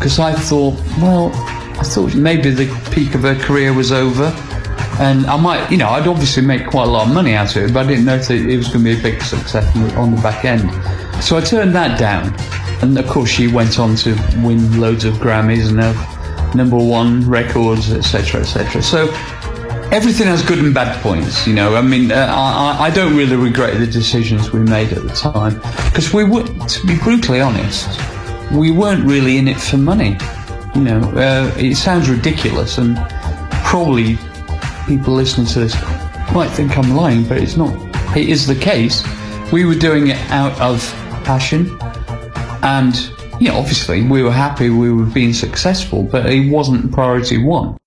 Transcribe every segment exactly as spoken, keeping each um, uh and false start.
because I thought, well, I thought maybe the peak of her career was over, and I might, you know, I'd obviously make quite a lot of money out of it, but I didn't know if it was going to be a big success on the back end. So I turned that down, and of course she went on to win loads of Grammys and have number one records, et cetera, et cetera. So everything has good and bad points, you know. I mean, uh, I, I don't really regret the decisions we made at the time, because we were, to be brutally honest, we weren't really in it for money. You know, uh, it sounds ridiculous, and probably people listening to this might think I'm lying, but it's not. It is the case. We were doing it out of passion, and, you know, obviously we were happy we were being successful, but it wasn't priority one.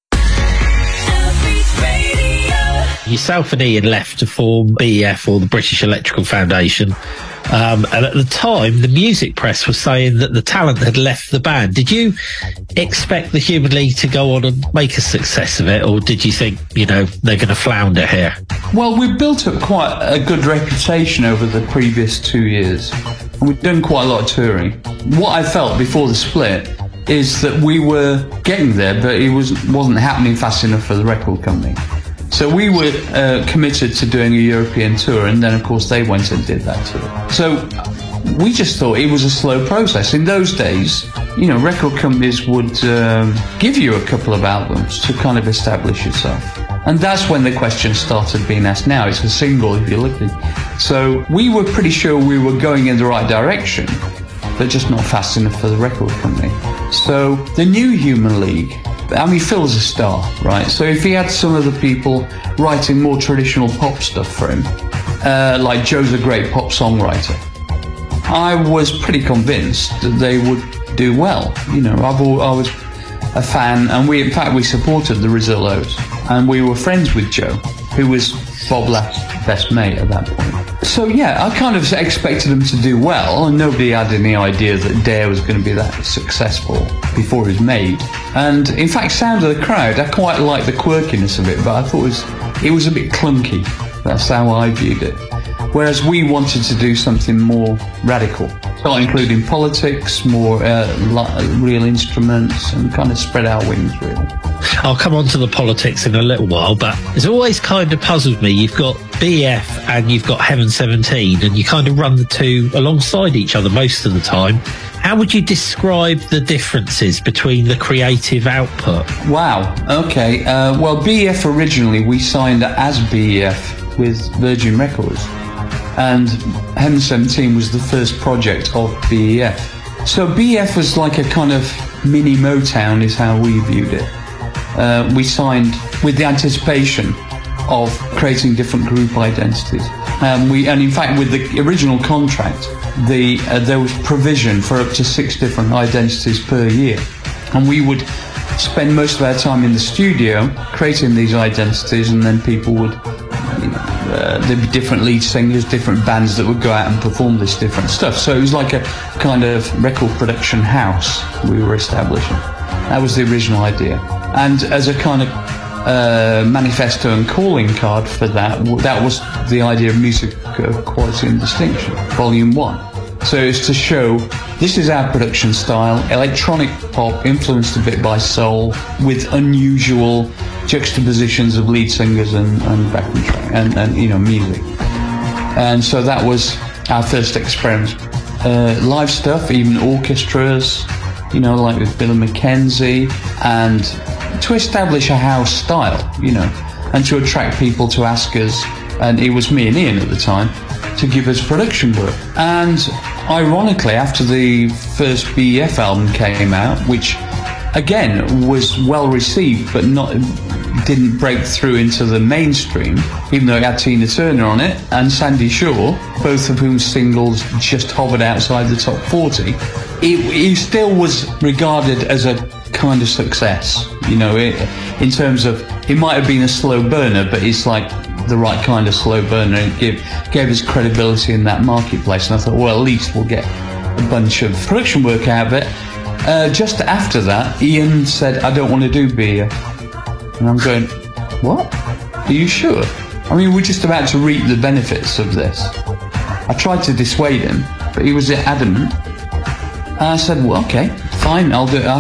Yourself and Ian left to form B E F, or the British Electrical Foundation, um, and at the time the music press was saying that the talent had left the band. Did you expect the Human League to go on and make a success of it, or did you think, you know, they're going to flounder here? Well, we've built up quite a good reputation over the previous two years, and we've done quite a lot of touring. What I felt before the split is that we were getting there, but it was, wasn't happening fast enough for the record company. So we were uh, committed to doing a European tour, and then of course they went and did that tour. So we just thought it was a slow process. In those days, you know, record companies would um, give you a couple of albums to kind of establish yourself. And that's when the question started being asked. Now it's a single if you're looking. So we were pretty sure we were going in the right direction, but just not fast enough for the record company. So the new Human League, I mean, Phil's a star, right? So if he had some of the people writing more traditional pop stuff for him, uh, like Joe's a great pop songwriter, I was pretty convinced that they would do well. You know, I've all, I was a fan, and we, in fact, we supported the Rezillos, and we were friends with Joe, who was Bob Lapp's best mate at that point. So yeah, I kind of expected them to do well, and nobody had any idea that Dare was going to be that successful before it was made. And in fact, Sound of the Crowd, I quite liked the quirkiness of it, but I thought it was, it was a bit clunky. That's how I viewed it. Whereas we wanted to do something more radical, start including politics, more uh, real instruments, and kind of spread our wings, really. I'll come on to the politics in a little while, but it's always kind of puzzled me. You've got B E F and you've got Heaven seventeen, and you kind of run the two alongside each other most of the time. How would you describe the differences between the creative output? Wow, okay. Uh, well, B E F originally, we signed as B E F with Virgin Records, and Heaven seventeen was the first project of B E F. So B E F was like a kind of mini Motown, is how we viewed it. Uh, we signed with the anticipation of creating different group identities. Um, we, and in fact, with the original contract, the, uh, there was provision for up to six different identities per year. And we would spend most of our time in the studio creating these identities, and then people would, you know, uh, there'd be different lead singers, different bands that would go out and perform this different stuff. So it was like a kind of record production house we were establishing. That was the original idea. And as a kind of uh, manifesto and calling card for that, that was the idea of Music of Quality and Distinction, Volume one. So it's to show this is our production style, electronic pop influenced a bit by soul, with unusual juxtapositions of lead singers and, and backing track and, and, you know, music. And so that was our first experiment. Uh, live stuff, even orchestras, you know, like with Billy Mackenzie, and to establish a house style, you know, and to attract people to ask us, and it was me and Ian at the time, to give us production work. And ironically, after the first B E F album came out, which again was well received but not didn't break through into the mainstream, even though it had Tina Turner on it and Sandy Shaw, both of whose singles just hovered outside the top forty, it, it still was regarded as a kind of success, you know, it, in terms of, it might have been a slow burner, but it's like the right kind of slow burner. It gave, gave us credibility in that marketplace, and I thought, well, at least we'll get a bunch of production work out of it. Uh, just after that, Ian said, I don't want to do B E F. And I'm going, what? Are you sure? I mean, we're just about to reap the benefits of this. I tried to dissuade him, but he was adamant. And I said, well, okay, fine, I'll do it.